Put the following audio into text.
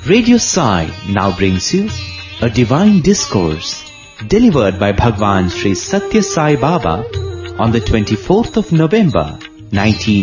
Radio Sai now brings you a divine discourse delivered by Bhagwan Sri Satya Sai Baba on the 24th of November, 19